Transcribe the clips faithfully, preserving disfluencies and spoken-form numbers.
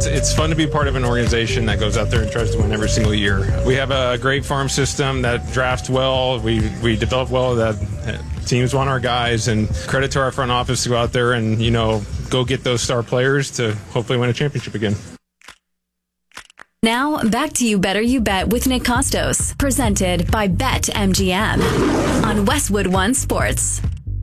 it's it's fun to be part of an organization that goes out there and tries to win every single year. We have a great farm system that drafts well. We we develop well. That teams want our guys, and credit to our front office to go out there and, you know, go get those star players to hopefully win a championship again. Now, back to You Better You Bet with Nick Costos, presented by BetMGM on Westwood One Sports.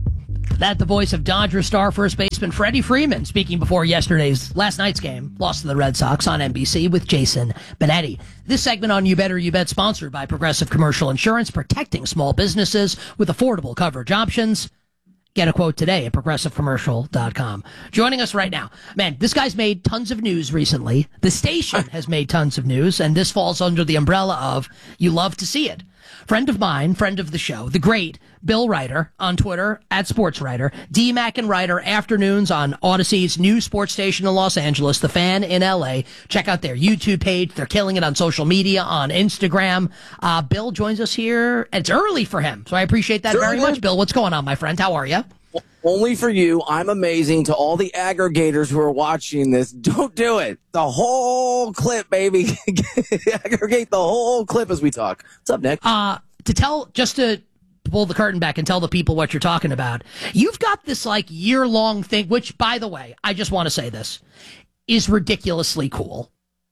That the voice of Dodger star first baseman Freddie Freeman speaking before yesterday's, last night's game, lost to the Red Sox on N B C with Jason Benetti. This segment on You Better You Bet sponsored by Progressive Commercial Insurance, protecting small businesses with affordable coverage options. Get a quote today at progressive commercial dot com. Joining us right now, man, this guy's made tons of news recently. The station has made tons of news, and this falls under the umbrella of you love to see it. Friend of mine, friend of the show, the great Bill Ryder on Twitter, at SportsWriter, D Mac and Ryder afternoons on Odyssey's new sports station in Los Angeles, The Fan in L A. Check out their YouTube page. They're killing it on social media, on Instagram. Uh, Bill joins us here. It's early for him, so I appreciate that very much. Bill, what's going on, my friend? How are you? Only for you. I'm amazing. To all the aggregators who are watching this, don't do it. The whole clip, baby. Aggregate the whole clip as we talk. What's up, Nick? Uh, to tell, just to pull the curtain back and tell the people what you're talking about, you've got this like year-long thing, which, by the way, I just want to say this, is ridiculously cool.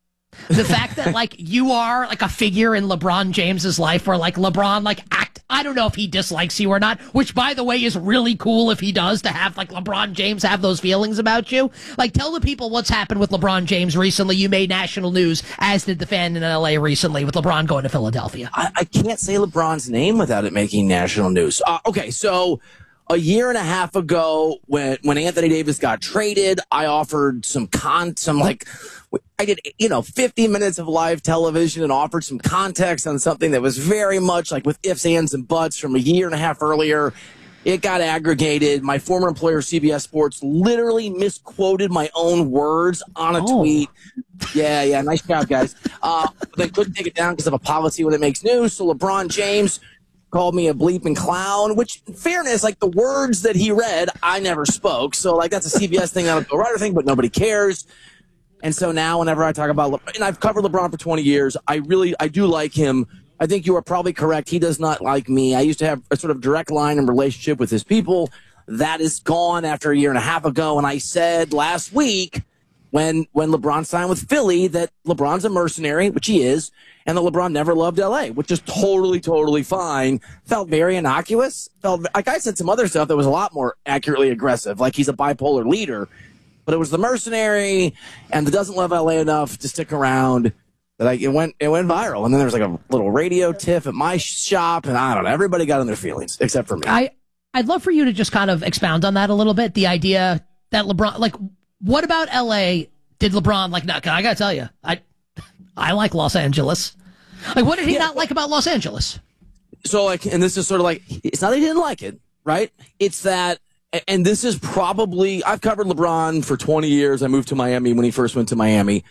The fact that, like, you are, like, a figure in LeBron James's life, where, like, LeBron, like, act, I don't know if he dislikes you or not, which, by the way, is really cool if he does, to have, like, LeBron James have those feelings about you. Like, tell the people what's happened with LeBron James recently. You made national news, as did the Fan in L A recently, with LeBron going to Philadelphia. I, I can't say LeBron's name without it making national news. Uh, okay, so a year and a half ago, when when Anthony Davis got traded, I offered some con, some like, I did, you know, fifty minutes of live television and offered some context on something that was very much like with ifs, ands, and buts from a year and a half earlier. It got aggregated. My former employer, C B S Sports, literally misquoted my own words on a oh. tweet. Yeah, yeah, nice job, guys. Uh, they couldn't take it down because of a policy when it makes news. So LeBron James called me a bleeping clown, which, in fairness, like the words that he read, I never spoke. So, like, that's a C B S thing, not a Bill Ryder thing, but nobody cares. And so now whenever I talk about LeBron, and I've covered LeBron for twenty years, I really, I do like him. I think you are probably correct. He does not like me. I used to have a sort of direct line and relationship with his people. That is gone after a year and a half ago. And I said last week when, when LeBron signed with Philly that LeBron's a mercenary, which he is, and that LeBron never loved L A, which is totally, totally fine. Felt very innocuous. Felt like I said some other stuff that was a lot more accurately aggressive, like he's a bipolar leader. But it was the mercenary and the doesn't love L A enough to stick around that I, it went it went viral. And then there was like a little radio tiff at my shop, and I don't know. Everybody got in their feelings except for me. I, I'd love for you to just kind of expound on that a little bit. The idea that LeBron, like, what about L A did LeBron, like, no, I got to tell you, I I like Los Angeles. Like, what did he yeah, not like about Los Angeles? So, like, and this is sort of like, it's not that he didn't like it, right? It's that, and this is probably, I've covered LeBron for twenty years. I moved to Miami when he first went to Miami.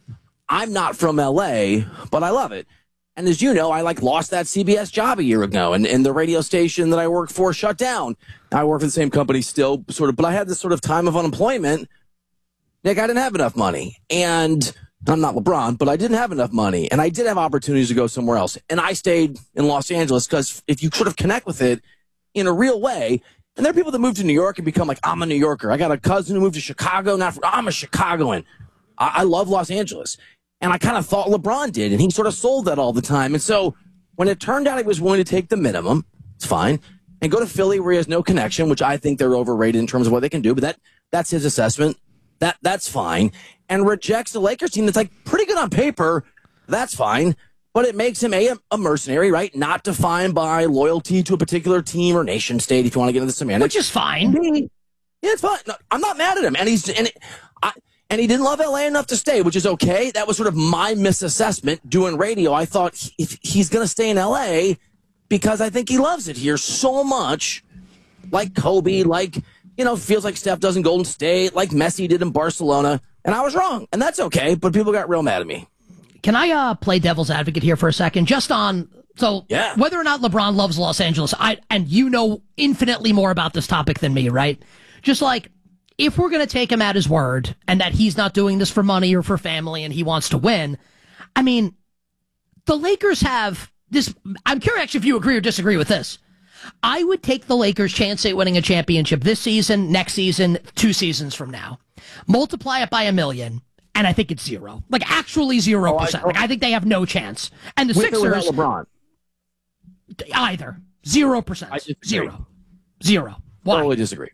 I'm not from L A, but I love it. And as you know, I like lost that C B S job a year ago, and, and the radio station that I worked for shut down. I work for the same company still, sort of, but I had this sort of time of unemployment. Nick, I didn't have enough money, and I'm not LeBron, but I didn't have enough money, and I did have opportunities to go somewhere else. And I stayed in Los Angeles because if you sort of connect with it in a real way, and there are people that move to New York and become like, I'm a New Yorker. I got a cousin who moved to Chicago. Not for, I'm a Chicagoan. I, I love Los Angeles. And I kind of thought LeBron did, and he sort of sold that all the time. And so when it turned out he was willing to take the minimum, it's fine, and go to Philly where he has no connection, which I think they're overrated in terms of what they can do, but that that's his assessment. That That's fine. And rejects the Lakers team that's like pretty good on paper. That's fine. But it makes him a, a mercenary, right? Not defined by loyalty to a particular team or nation state, if you want to get into the semantics. Which is fine. Yeah, it's fine. No, I'm not mad at him. And he's and it, I, and he didn't love L A enough to stay, which is okay. That was sort of my misassessment doing radio. I thought if he's going to stay in L A because I think he loves it here so much, like Kobe, like, you know, feels like Steph does in Golden State, like Messi did in Barcelona. And I was wrong. And that's okay. But people got real mad at me. Can I uh, play devil's advocate here for a second? Just on, so yeah. whether or not LeBron loves Los Angeles, I and you know infinitely more about this topic than me, right? Just like, if we're going to take him at his word and that he's not doing this for money or for family and he wants to win, I mean, the Lakers have this. I'm curious actually if you agree or disagree with this. I would take the Lakers' chance at winning a championship this season, next season, two seasons from now. Multiply it by a million, and I think it's zero. Like, actually zero percent. Oh, I, like, I think they have no chance. And the with Sixers... or without LeBron? Either. Zero percent. Zero. Zero. Why? I totally disagree.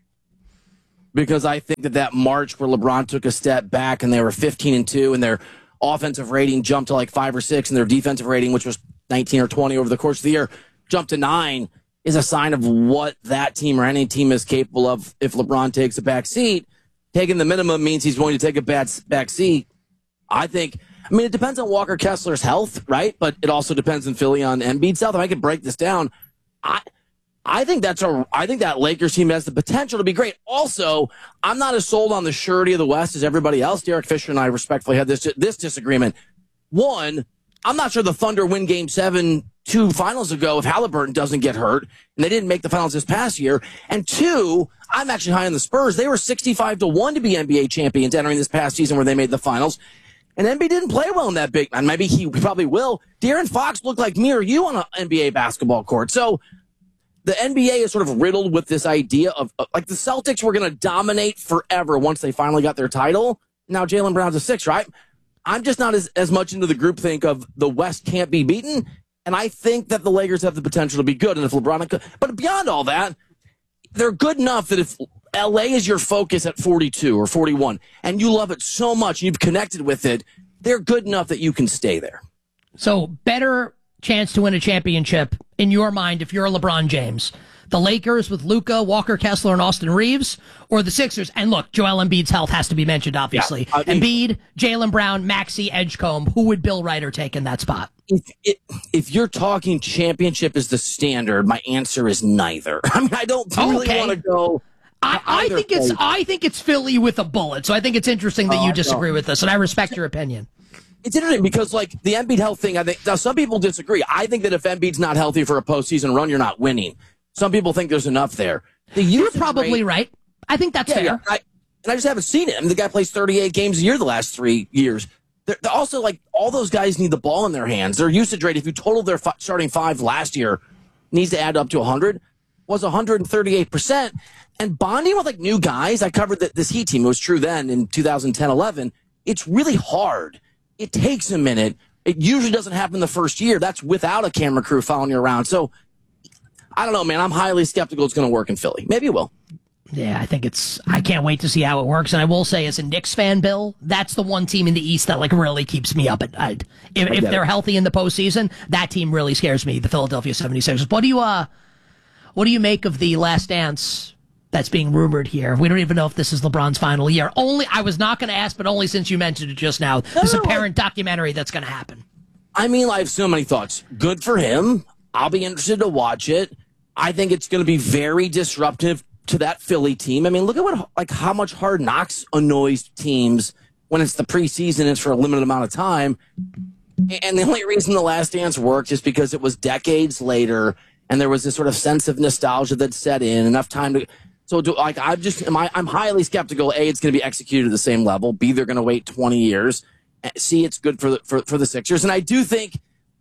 Because I think that that March where LeBron took a step back and they were fifteen and two and their offensive rating jumped to like five or six and their defensive rating, which was nineteen or twenty over the course of the year, jumped to nine, is a sign of what that team or any team is capable of if LeBron takes a back seat. Taking the minimum means he's going to take a bad back seat. I think, I mean, it depends on Walker Kessler's health, right? But it also depends in Philly on Embiid's health. If I could break this down, I I think that's a, I think that Lakers team has the potential to be great. Also, I'm not as sold on the surety of the West as everybody else. Derek Fisher and I respectfully had this, this disagreement. One, I'm not sure the Thunder win game seven two finals ago if Halliburton doesn't get hurt, and they didn't make the finals this past year. And two, I'm actually high on the Spurs. They were sixty-five to one to be N B A champions entering this past season where they made the finals. And Embiid didn't play well in that big, and maybe he probably will. De'Aaron Fox looked like me or you on an N B A basketball court. So the N B A is sort of riddled with this idea of, of like the Celtics were going to dominate forever once they finally got their title. Now Jaylen Brown's a six, right? I'm just not as, as much into the groupthink of the West can't be beaten. And I think that the Lakers have the potential to be good. And if LeBron, but beyond all that, they're good enough that if L A is your focus at forty-two or forty-one and you love it so much and you've connected with it, they're good enough that you can stay there. So better chance to win a championship in your mind if you're a LeBron James. The Lakers with Luka, Walker Kessler, and Austin Reeves, or the Sixers? And look, Joel Embiid's health has to be mentioned, obviously. Yeah, I mean, Embiid, Jaylen Brown, Maxey, Edgecombe. Who would Bill Ryder take in that spot? If, if, if you're talking championship is the standard, my answer is neither. I mean, I don't really okay. want to go. I, I think place. it's I think it's Philly with a bullet. So I think it's interesting that oh, you disagree with this, and I respect your opinion. It's interesting because, like, the Embiid health thing, I think now some people disagree. I think that if Embiid's not healthy for a postseason run, you're not winning. Some people think there's enough there. The You're probably rate, right. I think that's yeah, fair. Yeah, I, and I just haven't seen it. I mean, the guy plays thirty-eight games a year the last three years. They're, they're also, like, all those guys need the ball in their hands. Their usage rate, if you total their f- starting five last year, needs to add up to one hundred, was one hundred thirty-eight percent. And bonding with, like, new guys, I covered the, this Heat team. It was true then in two thousand ten eleven. It's really hard. It takes a minute. It usually doesn't happen the first year. That's without a camera crew following you around. So, I don't know, man. I'm highly skeptical it's going to work in Philly. Maybe it will. Yeah, I think it's, I can't wait to see how it works. And I will say, as a Knicks fan, Bill, that's the one team in the East that, like, really keeps me up at night. If, if they're healthy in the postseason, that team really scares me, the Philadelphia seventy-sixers. What do you, uh, what do you make of the Last Dance that's being rumored here? We don't even know if this is LeBron's final year. Only, I was not going to ask, but only since you mentioned it just now. No, this apparent I, documentary that's going to happen. I mean, I have so many thoughts. Good for him. I'll be interested to watch it. I think it's going to be very disruptive to that Philly team. I mean, look at what, like, how much Hard Knocks annoys teams when it's the preseason and it's for a limited amount of time. And the only reason The Last Dance worked is because it was decades later and there was this sort of sense of nostalgia that set in, enough time to. So, do, like, I'm just, am I, I'm highly skeptical. A, it's going to be executed at the same level. B, they're going to wait twenty years. C, it's good for the, for, for the Sixers. And I do think.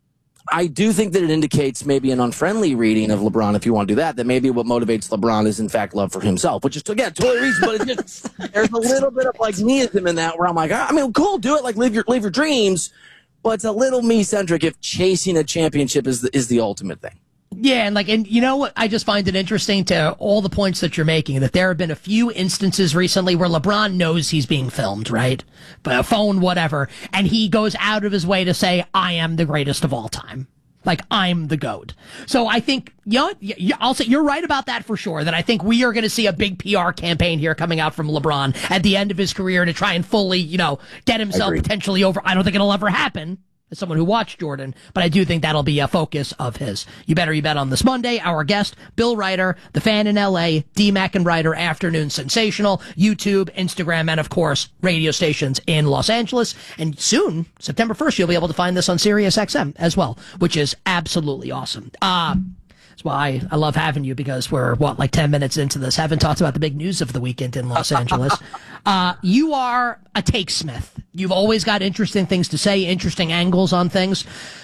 I do think that it indicates maybe an unfriendly reading of LeBron, if you want to do that, that maybe what motivates LeBron is, in fact, love for himself, which is, again, totally reasonable, but it's just, there's a little bit of, like, meism in that where I'm like, I mean, cool, do it, like, live your live your dreams, but it's a little me-centric if chasing a championship is the, is the ultimate thing. Yeah, and like, and you know what? I just find it interesting to all the points that you're making that there have been a few instances recently where LeBron knows he's being filmed, right? But a phone, whatever, and he goes out of his way to say, "I am the greatest of all time." Like, I'm the GOAT. So I think, you know, I'll say you're right about that for sure, that I think we are going to see a big P R campaign here coming out from LeBron at the end of his career to try and fully, you know, get himself potentially over. I don't think it'll ever happen as someone who watched Jordan, but I do think that'll be a focus of his. You Better You Bet on this Monday. Our guest, Bill Ryder, the fan in L A, D-Mac and Ryder Afternoon Sensational, YouTube, Instagram, and of course, radio stations in Los Angeles. And soon, September first, you'll be able to find this on Sirius X M as well, which is absolutely awesome. Uh, That's why I love having you, because we're, what, like ten minutes into this. Haven't talked about the big news of the weekend in Los Angeles. Uh, you are a takesmith. You've always got interesting things to say, interesting angles on things.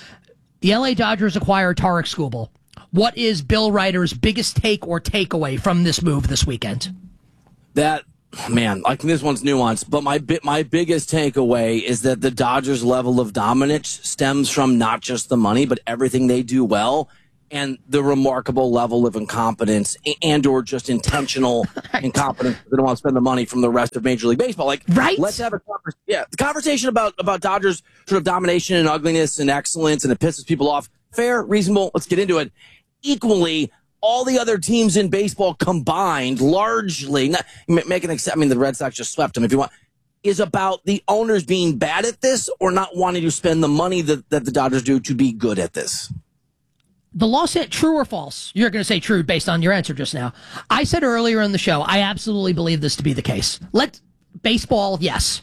The L A Dodgers acquired Tarek Skubal. What is Bill Ryder's biggest take or takeaway from this move this weekend? That, man, like this one's nuanced, but my bi- my biggest takeaway is that the Dodgers' level of dominance stems from not just the money, but everything they do well, and the remarkable level of incompetence and or just intentional incompetence. They don't want to spend the money from the rest of Major League Baseball. Like, right? Let's have a conversation. Yeah, the conversation about about Dodgers sort of domination and ugliness and excellence, and it pisses people off. Fair, reasonable. Let's get into it. Equally, all the other teams in baseball combined, largely, not, make an exception. I mean, the Red Sox just swept them, if you want, is about the owners being bad at this or not wanting to spend the money that, that the Dodgers do to be good at this. The law said true or false? You're going to say true based on your answer just now. I said earlier in the show, I absolutely believe this to be the case. Let baseball, yes.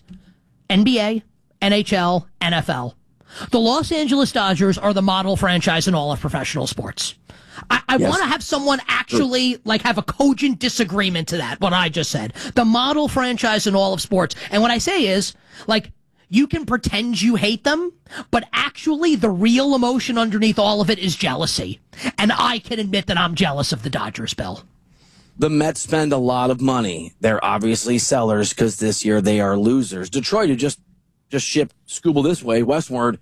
N B A, N H L, N F L. The Los Angeles Dodgers are the model franchise in all of professional sports. I, I yes. want to have someone actually like have a cogent disagreement to that, what I just said. The model franchise in all of sports. And what I say is, like, you can pretend you hate them, but actually the real emotion underneath all of it is jealousy. And I can admit that I'm jealous of the Dodgers, Bill. The Mets spend a lot of money. They're obviously sellers because this year they are losers. Detroit, who just, just shipped Skubal this way, westward,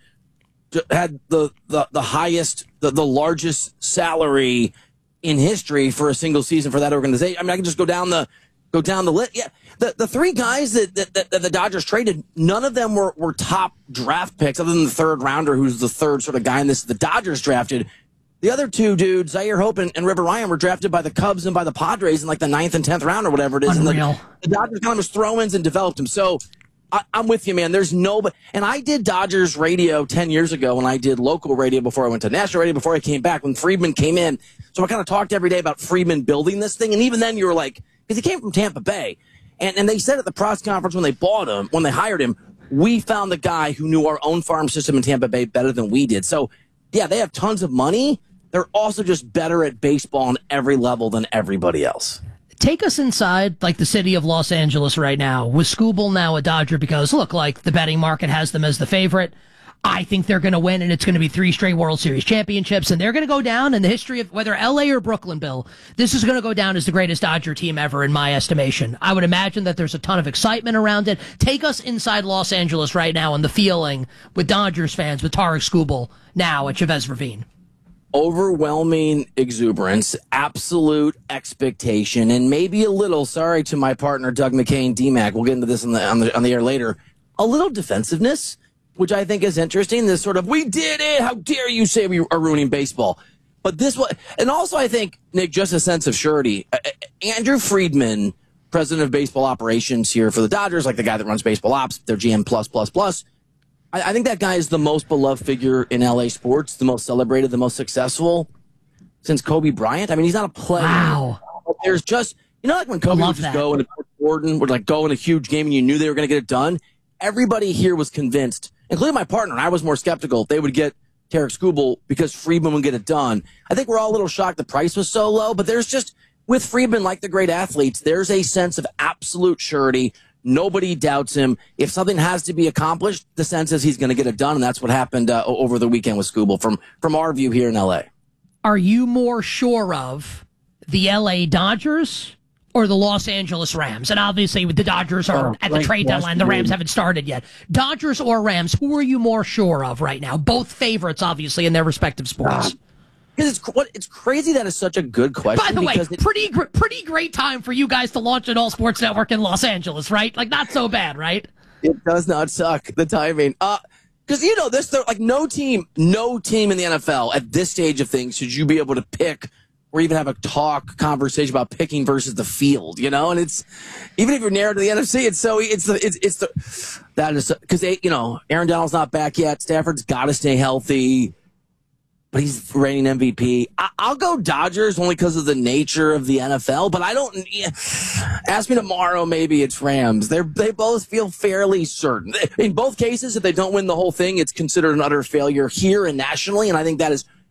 had the, the, the highest, the, the largest salary in history for a single season for that organization. I mean, I can just go down the go down the list. Yeah, the the three guys that, that, that, that the Dodgers traded, none of them were, were top draft picks, other than the third rounder, who's the third sort of guy in this. The Dodgers drafted. The other two dudes, Zaire Hope and, and River Ryan, were drafted by the Cubs and by the Padres in like the ninth and tenth round or whatever it is. Unreal. And the, the Dodgers kind of just throw-ins and developed them. So I, I'm with you, man. There's no, and I did Dodgers radio ten years ago when I did local radio before I went to national radio before I came back when Friedman came in. So I kind of talked every day about Friedman building this thing. And even then you were like, because he came from Tampa Bay. And, and they said at the press conference when they bought him, when they hired him, we found the guy who knew our own farm system in Tampa Bay better than we did. So yeah, they have tons of money. They're also just better at baseball on every level than everybody else. Take us inside, like, the city of Los Angeles right now. With Skubal now a Dodger, because, look, like, the betting market has them as the favorite. I think they're going to win, and it's going to be three straight World Series championships, and they're going to go down in the history of whether L A or Brooklyn, Bill. This is going to go down as the greatest Dodger team ever, in my estimation. I would imagine that there's a ton of excitement around it. Take us inside Los Angeles right now and the feeling with Dodgers fans, with Tarek Skubal now at Chavez Ravine. Overwhelming exuberance, absolute expectation, and maybe a little, sorry to my partner Doug McCain, D-Mac, we'll get into this on the, on the on the air later, a little defensiveness, which I think is interesting. This sort of, we did it, how dare you say we are ruining baseball. But this was, and also I think, Nick, just a sense of surety. Uh, Andrew Friedman, president of baseball operations here for the Dodgers, like the guy that runs baseball ops, their G M plus, plus, plus, I think that guy is the most beloved figure in L A sports, the most celebrated, the most successful since Kobe Bryant. I mean, he's not a player. Wow. But there's just, you know, like when Kobe would just that. go and Jordan would like go in a huge game and you knew they were going to get it done. Everybody here was convinced, including my partner, and I was more skeptical, they would get Tarek Skubal because Friedman would get it done. I think we're all a little shocked the price was so low, but there's just, with Friedman, like the great athletes, there's a sense of absolute surety. Nobody doubts him. If something has to be accomplished, the sense is he's going to get it done, and that's what happened uh, over the weekend with Skubal from, from our view here in L A. Are you more sure of the L A Dodgers or the Los Angeles Rams? And obviously, the Dodgers are oh, at the trade deadline. The Rams haven't started yet. Dodgers or Rams, who are you more sure of right now? Both favorites, obviously, in their respective sports. Uh, Because it's what it's crazy that is such a good question. By the way, it, pretty gr- pretty great time for you guys to launch an all sports network in Los Angeles, right? Like, not so bad, right? It does not suck, the timing. Uh, because you know this, like no team, no team in the N F L at this stage of things should you be able to pick or even have a talk conversation about picking versus the field. You know, and it's even if you're narrow to the N F C, it's so it's the it's it's the that is because they you know Aaron Donald's not back yet. Stafford's got to stay healthy. But he's reigning M V P. I, I'll go Dodgers only because of the nature of the N F L. But I don't. Yeah, ask me tomorrow. Maybe it's Rams. They they both feel fairly certain. In both cases, if they don't win the whole thing, it's considered an utter failure here and nationally. And I think that is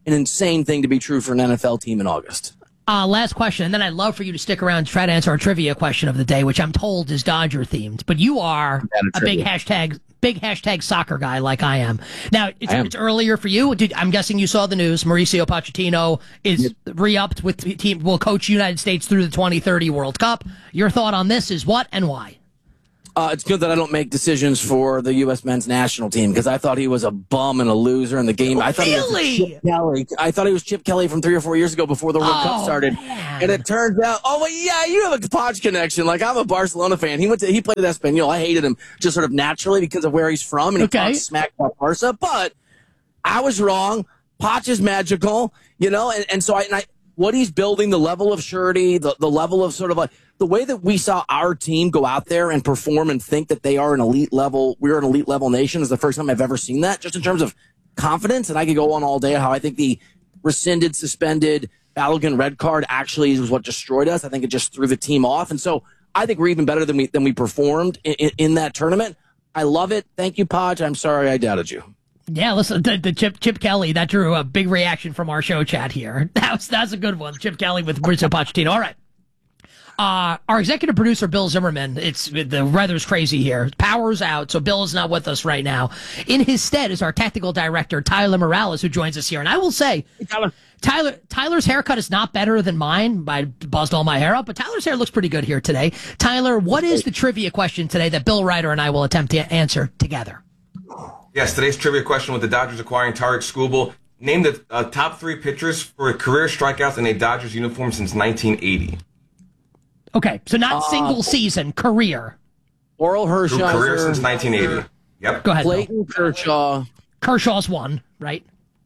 an insane thing to be true for an N F L team in August. Uh, last question, and then I'd love for you to stick around to try to answer our trivia question of the day, which I'm told is Dodger themed. But you are a big hashtag, big hashtag soccer guy like I am. Now it's, am. it's earlier for you. Did, I'm guessing you saw the news. Mauricio Pochettino is yep. re-upped with the team. Will coach United States through the twenty thirty World Cup. Your thought on this is what and why? Uh, it's good that I don't make decisions for the U S men's national team because I thought he was a bum and a loser in the game. I thought really? he was Chip Kelly. I thought he was Chip Kelly from three or four years ago before the World oh, Cup started. Man. And it turns out, oh, well, yeah, you have a Poch connection. Like, I'm a Barcelona fan. He went to, he played at Espanyol. I hated him just sort of naturally because of where he's from, and he okay. talks smack about Barca. But I was wrong. Poch is magical, you know, and, and so I, and I, what he's building, the level of surety, the, the level of sort of like the way that we saw our team go out there and perform and think that they are an elite level, we're an elite level nation is the first time I've ever seen that, just in terms of confidence. And I could go on all day how I think the rescinded, suspended, Balogun red card actually was what destroyed us. I think it just threw the team off. And so I think we're even better than we than we performed in, in, in that tournament. I love it. Thank you, Podge. I'm sorry I doubted you. Yeah, listen, the, the Chip Chip Kelly, that drew a big reaction from our show chat here. That was, that's a good one. Chip Kelly with Mauricio Pochettino. All right. Uh, our executive producer, Bill Zimmerman, it's the weather's crazy here. Power's out, so Bill is not with us right now. In his stead is our technical director, Tyler Morales, who joins us here. And I will say, hey, Tyler. Tyler Tyler's haircut is not better than mine. I buzzed all my hair up, but Tyler's hair looks pretty good here today. Tyler, what is the trivia question today that Bill Ryder and I will attempt to answer together? Yes, today's trivia question with the Dodgers acquiring Tarek Skubal. Name the uh, top three pitchers for career strikeouts in a Dodgers uniform since nineteen eighty. Okay, so not uh, single season, career. Oral Hershiser. Career since nineteen eighty. Yep. Go ahead. Clayton Bill. Kershaw. Kershaw's one, right?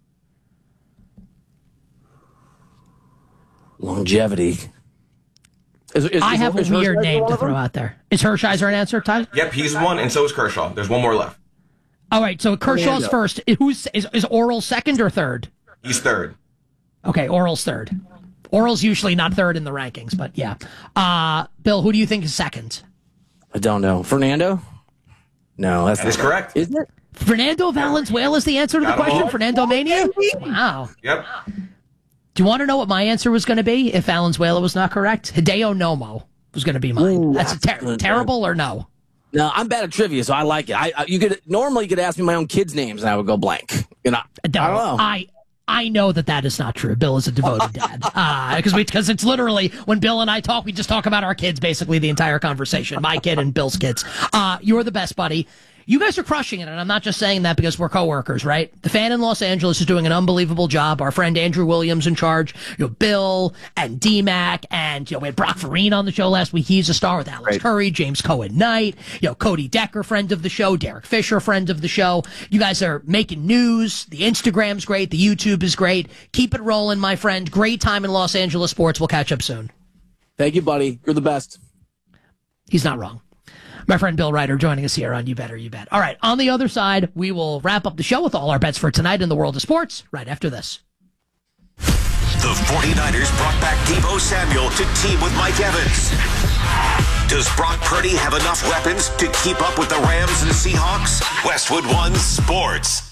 Longevity. Is, is, I is, have is a weird Hershiser name to of them? throw out there. Is Hershiser an answer, Tyler? Yep, he's one, and so is Kershaw. There's one more left. All right, so Kershaw's Fernando. first. Who's is, is Oral second or third? He's third. Okay, Oral's third. Oral's usually not third in the rankings, but yeah. Uh, Bill, who do you think is second? I don't know. Fernando? No, that's That is correct. Isn't it? Fernando Valenzuela is the answer to the Got 'em question. all. Fernando Mania? Wow. Yep. Do you want to know what my answer was going to be if Valenzuela was not correct? Hideo Nomo was going to be mine. Ooh, That's a ter- excellent. terrible or no? No, I'm bad at trivia, so I like it. I, I you could normally you could ask me my own kids' names, and I would go blank. You know, I don't know. I I know that that is not true. Bill is a devoted dad because uh, we because it's literally when Bill and I talk, we just talk about our kids basically the entire conversation. My kid and Bill's kids. Uh, you're the best, buddy. You guys are crushing it, and I'm not just saying that because we're coworkers, right? The fan in Los Angeles is doing an unbelievable job. Our friend Andrew Williams in charge. You know, Bill and D-Mac, and you know, we had Brock Farine on the show last week. He's a star with Alex Right. Curry, James Cohen Knight, you know, Cody Decker, friend of the show, Derek Fisher, friend of the show. You guys are making news. The Instagram's great. The YouTube is great. Keep it rolling, my friend. Great time in Los Angeles sports. We'll catch up soon. Thank you, buddy. You're the best. He's not wrong. My friend Bill Ryder joining us here on You Better You Bet. All right, on the other side, we will wrap up the show with all our bets for tonight in the world of sports right after this. The 49ers brought back Deebo Samuel to team with Mike Evans. Does Brock Purdy have enough weapons to keep up with the Rams and Seahawks? Westwood One Sports.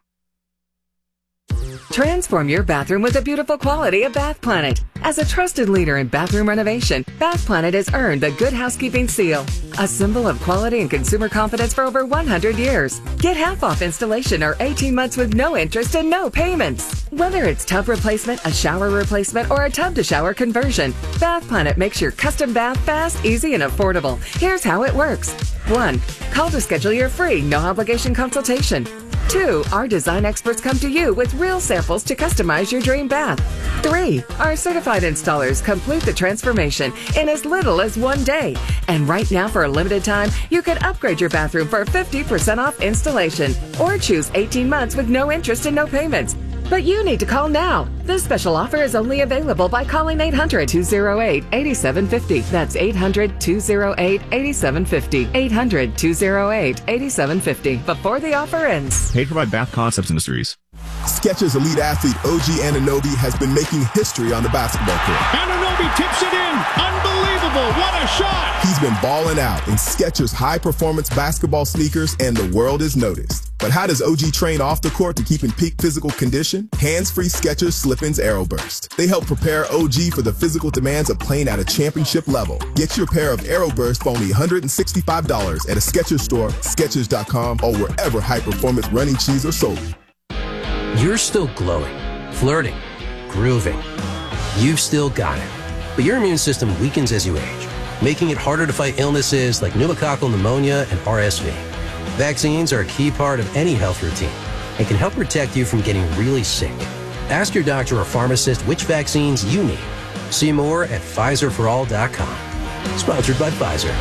Transform your bathroom with the beautiful quality of Bath Planet. As a trusted leader in bathroom renovation, Bath Planet has earned the Good Housekeeping Seal, a symbol of quality and consumer confidence for over one hundred years. Get half off installation or eighteen months with no interest and no payments. Whether it's tub replacement, a shower replacement, or a tub-to-shower conversion, Bath Planet makes your custom bath fast, easy, and affordable. Here's how it works. One, call to schedule your free, no-obligation consultation. Two, our design experts come to you with real samples to customize your dream bath. Three, our certified installers complete the transformation in as little as one day. And right now, for a limited time, you can upgrade your bathroom for fifty percent off installation or choose eighteen months with no interest and no payments. But you need to call now. This special offer is only available by calling eight hundred, two oh eight, eight seven five oh. That's eight hundred, two oh eight, eight seven five oh. eight hundred, two oh eight, eight seven five oh before the offer ends. Paid for by Bath Concepts Industries. Skechers elite athlete O G Anunoby has been making history on the basketball court. Anunoby tips it in. Unbelievable. What a shot. He's been balling out in Skechers high-performance basketball sneakers, and the world is noticed. But how does O G train off the court to keep in peak physical condition? Hands-free Skechers Slip-ins Aeroburst. They help prepare O G for the physical demands of playing at a championship level. Get your pair of Aeroburst for only one hundred sixty-five dollars at a Skechers store, Skechers dot com, or wherever high-performance running shoes are sold. You're still glowing, flirting, grooving. You've still got it. But your immune system weakens as you age, making it harder to fight illnesses like pneumococcal pneumonia and R S V. Vaccines are a key part of any health routine and can help protect you from getting really sick. Ask your doctor or pharmacist which vaccines you need. See more at Pfizer for all dot com. Sponsored by Pfizer.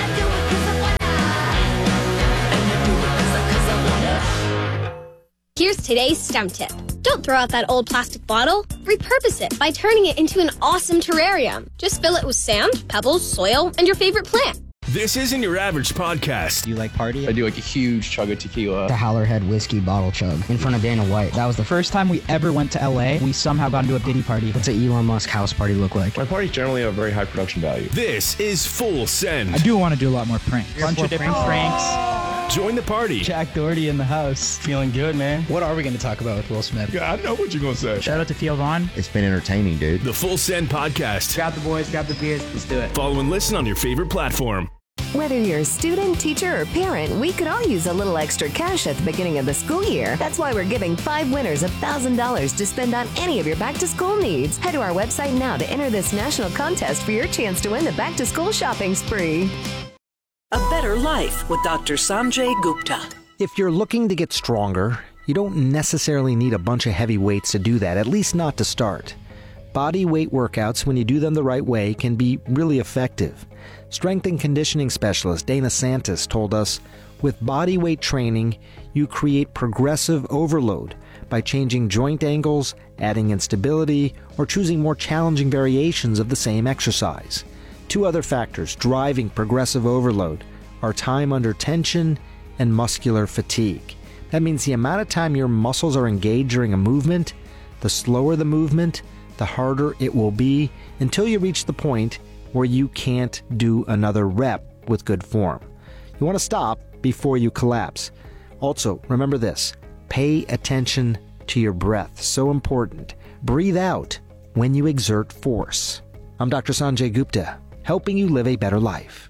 Here's today's STEM tip. Don't throw out that old plastic bottle. Repurpose it by turning it into an awesome terrarium. Just fill it with sand, pebbles, soil, and your favorite plant. This isn't your average podcast. Do you like party? I do like a huge chug of tequila. The Howlerhead whiskey bottle chug in front of Dana White. That was the first time we ever went to L A. We somehow got into a Diddy party. What's an Elon Musk house party look like? My parties generally have a very high production value. This is Full Send. I do want to do a lot more pranks. Bunch of different pranks. Join the party. Jack Doherty in the house. Feeling good, man. What are we going to talk about with Will Smith? Yeah, I know what you're going to say. Shout out to Theo Vaughn. It's been entertaining, dude. The Full Send podcast. Grab the boys, grab the beers, let's do it. Follow and listen on your favorite platform. Whether you're a student, teacher, or parent, we could all use a little extra cash at the beginning of the school year. That's why we're giving five winners one thousand dollars to spend on any of your back-to-school needs. Head to our website now to enter this national contest for your chance to win the back-to-school shopping spree. A better life with Doctor Sanjay Gupta. If you're looking to get stronger, you don't necessarily need a bunch of heavy weights to do that, at least not to start. Body weight workouts, when you do them the right way, can be really effective. Strength and conditioning specialist Dana Santis told us, with body weight training, you create progressive overload by changing joint angles, adding instability, or choosing more challenging variations of the same exercise. Two other factors driving progressive overload are time under tension and muscular fatigue. That means the amount of time your muscles are engaged during a movement, the slower the movement, the harder it will be until you reach the point where you can't do another rep with good form. You want to stop before you collapse. Also, remember this, pay attention to your breath. So important. Breathe out when you exert force. I'm Doctor Sanjay Gupta, helping you live a better life.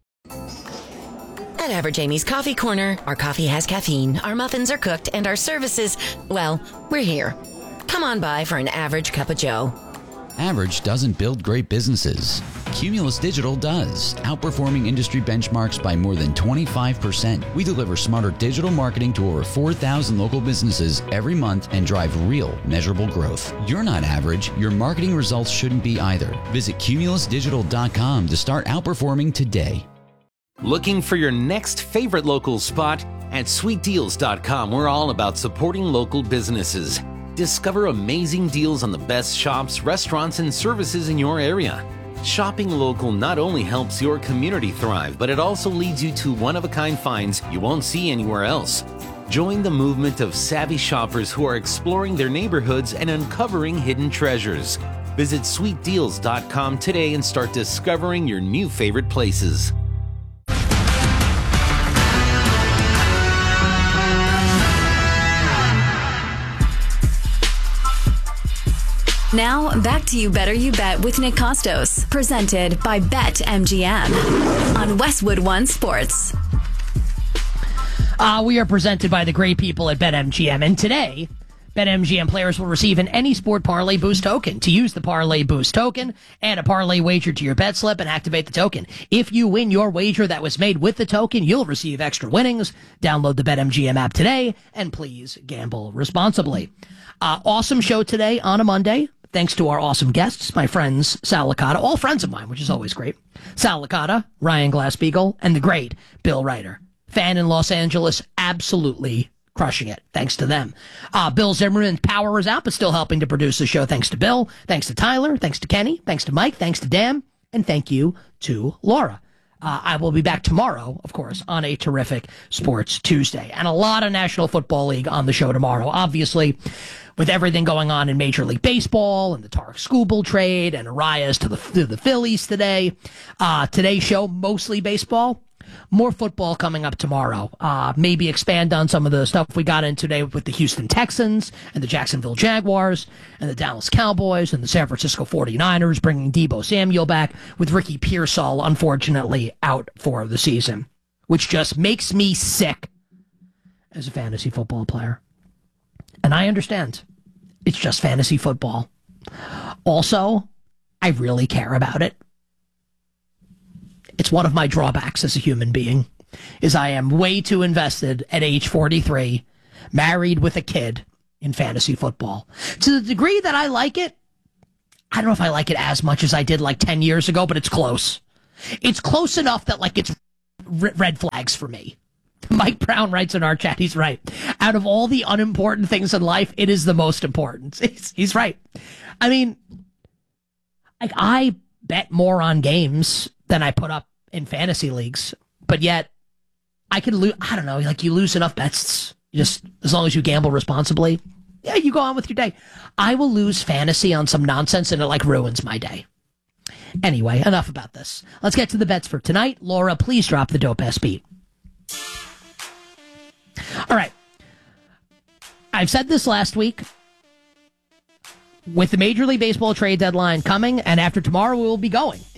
At Average Amy's Coffee Corner, our coffee has caffeine, our muffins are cooked, and our services, well, we're here. Come on by for an average cup of joe. Average doesn't build great businesses. Cumulus Digital does, outperforming industry benchmarks by more than twenty-five percent. We deliver smarter digital marketing to over four thousand local businesses every month and drive real, measurable growth. You're not average. Your marketing results shouldn't be either. Visit cumulus digital dot com to start outperforming today. Looking for your next favorite local spot? At sweet deals dot com, we're all about supporting local businesses. Discover amazing deals on the best shops, restaurants, and services in your area. Shopping local not only helps your community thrive, but it also leads you to one-of-a-kind finds you won't see anywhere else. Join the movement of savvy shoppers who are exploring their neighborhoods and uncovering hidden treasures. Visit sweet deals dot com today and start discovering your new favorite places. Now, back to You Better You Bet with Nick Costos, presented by BetMGM on Westwood One Sports. Uh, we are presented by the great people at BetMGM, and today, BetMGM players will receive an Any Sport Parlay Boost token. To use the Parlay Boost token, add a parlay wager to your bet slip and activate the token. If you win your wager that was made with the token, you'll receive extra winnings. Download the BetMGM app today, and please gamble responsibly. Uh, awesome show today on a Monday. Thanks to our awesome guests, my friends Sal Licata, all friends of mine, which is always great. Sal Licata, Ryan Glass-Beagle, and the great Bill Ryder. Fan in Los Angeles, absolutely crushing it. Thanks to them. Uh, Bill Zimmerman, power is out, but still helping to produce the show. Thanks to Bill. Thanks to Tyler. Thanks to Kenny. Thanks to Mike. Thanks to Dan. And thank you to Laura. Uh, I will be back tomorrow, of course, on a terrific Sports Tuesday. And a lot of National Football League on the show tomorrow. Obviously, with everything going on in Major League Baseball and the Tarek Skubal trade and Arias to the, to the Phillies today. Uh, today's show, mostly baseball. More football coming up tomorrow. Uh, maybe expand on some of the stuff we got in today with the Houston Texans and the Jacksonville Jaguars and the Dallas Cowboys and the San Francisco forty-niners, bringing Deebo Samuel back with Ricky Pearsall, unfortunately, out for the season, which just makes me sick as a fantasy football player. And I understand. It's just fantasy football. Also, I really care about it. It's one of my drawbacks as a human being, is I am way too invested at age forty-three, married with a kid, in fantasy football. To the degree that I like it, I don't know if I like it as much as I did like ten years ago, but it's close. It's close enough that like it's r- red flags for me. Mike Brown writes in our chat, he's right. Out of all the unimportant things in life, it is the most important. He's, he's right. I mean, like I bet more on games than I put up in fantasy leagues, but yet I can lose. I don't know, like you lose enough bets, just as long as you gamble responsibly. Yeah, you go on with your day. I will lose fantasy on some nonsense and it like ruins my day. Anyway, enough about this. Let's get to the bets for tonight. Laura, please drop the dope ass beat. All right. I've said this last week. With the Major League Baseball trade deadline coming, and after tomorrow we will be going.